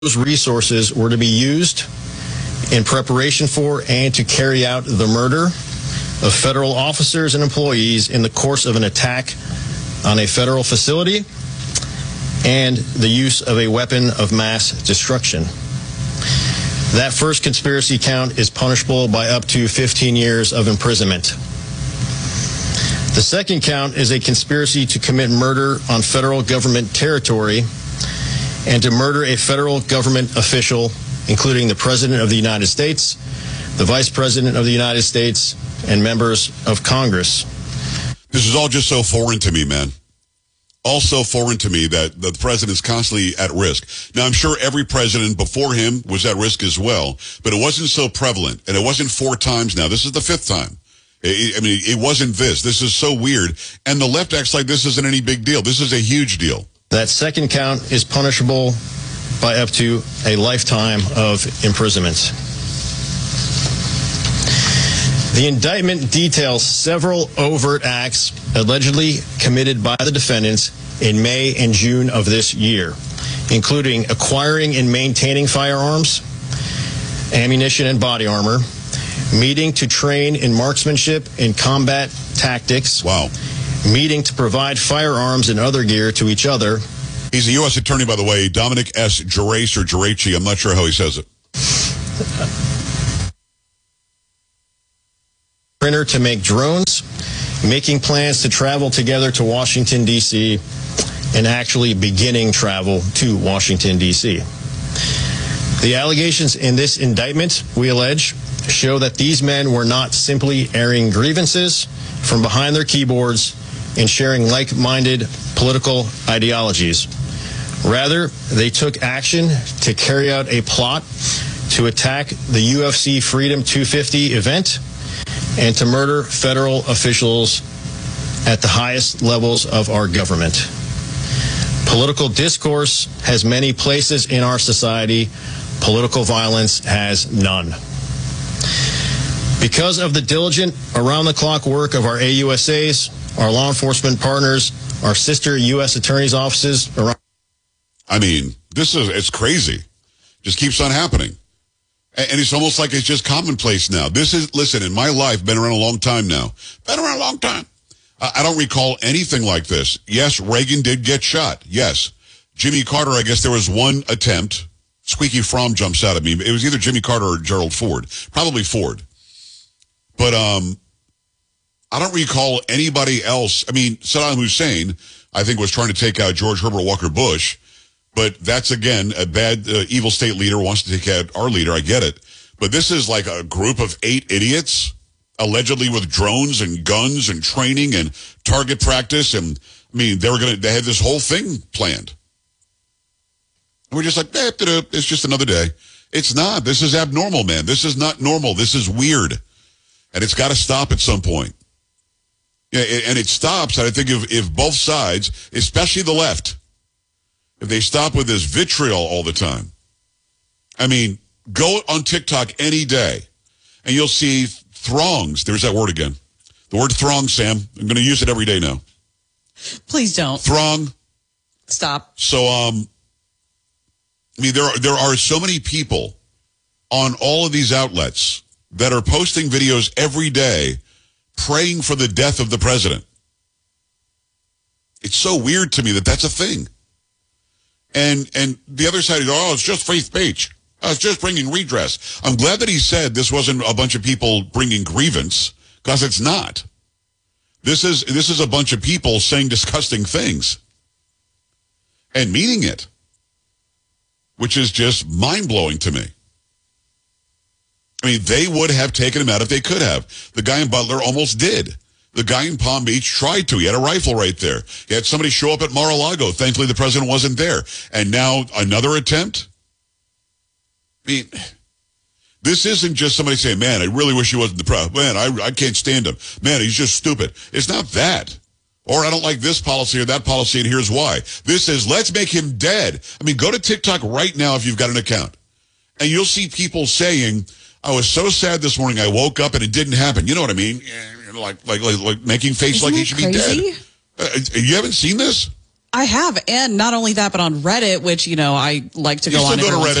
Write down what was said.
those resources were to be used in preparation for and to carry out the murder of federal officers and employees in the course of an attack on a federal facility and the use of a weapon of mass destruction. That first conspiracy count is punishable by up to 15 years of imprisonment. The second count is a conspiracy to commit murder on federal government territory and to murder a federal government official, including the President of the United States, the Vice President of the United States, and members of Congress. This is all just so foreign to me, man. All so foreign to me that the president is constantly at risk. Now, I'm sure every president before him was at risk as well, but it wasn't so prevalent, and it wasn't 4 times now. This is the 5th time. It wasn't this. This is so weird, and the left acts like this isn't any big deal. This is a huge deal. That second count is punishable by up to a lifetime of imprisonment. The indictment details several overt acts allegedly committed by the defendants in May and June of this year, including acquiring and maintaining firearms, ammunition and body armor, meeting to train in marksmanship and combat tactics, meeting to provide firearms and other gear to each other. He's a U.S. attorney, by the way, Dominic S. Gerace or Geraci. I'm not sure how he says it. Printer to make drones, making plans to travel together to Washington, D.C., and actually beginning travel to Washington, D.C. The allegations in this indictment, we allege, show that these men were not simply airing grievances from behind their keyboards and sharing like-minded political ideologies. Rather, they took action to carry out a plot to attack the UFC Freedom 250 event and to murder federal officials at the highest levels of our government. Political discourse has many places in our society. Political violence has none. Because of the diligent, around-the-clock work of our AUSAs, our law enforcement partners, our sister U.S. attorneys' offices around... I mean, it's crazy. Just keeps on happening. And it's almost like it's just commonplace now. Listen, in my life, been around a long time now. Been around a long time. I don't recall anything like this. Yes, Reagan did get shot. Yes. Jimmy Carter, I guess there was one attempt. Squeaky Fromm jumps out at me. It was either Jimmy Carter or Gerald Ford. Probably Ford. But I don't recall anybody else. I mean, Saddam Hussein, I think, was trying to take out George Herbert Walker Bush. But that's, again, a bad, evil state leader wants to take out our leader. I get it. But this is like a group of 8 idiots, allegedly with drones and guns and training and target practice. And, I mean, they had this whole thing planned. And we're just like, it's just another day. It's not. This is abnormal, man. This is not normal. This is weird. And it's got to stop at some point. Yeah, and it stops, and I think if both sides, especially the left, if they stop with this vitriol all the time. I mean, go on TikTok any day, and you'll see throngs. There's that word again. The word throng, Sam. I'm going to use it every day now. Please don't. Throng. Stop. So, I mean, there are so many people on all of these outlets that are posting videos every day praying for the death of the president. It's so weird to me that that's a thing. And the other side is, it's just free speech. It's just bringing redress. I'm glad that he said this wasn't a bunch of people bringing grievance, because it's not. This is a bunch of people saying disgusting things and meaning it, which is just mind-blowing to me. I mean, they would have taken him out if they could have. The guy in Butler almost did. The guy in Palm Beach tried to. He had a rifle right there. He had somebody show up at Mar-a-Lago. Thankfully, the president wasn't there. And now another attempt? I mean, this isn't just somebody saying, man, I really wish he wasn't the president. Man, I can't stand him. Man, he's just stupid. It's not that. Or I don't like this policy or that policy, and here's why. This is, let's make him dead. I mean, go to TikTok right now if you've got an account. And you'll see people saying, I was so sad this morning I woke up and it didn't happen. You know what I mean? Like making face like he should be dead. You haven't seen this? I have. And not only that, but on Reddit, which, I like to You go still on go to every once Reddit?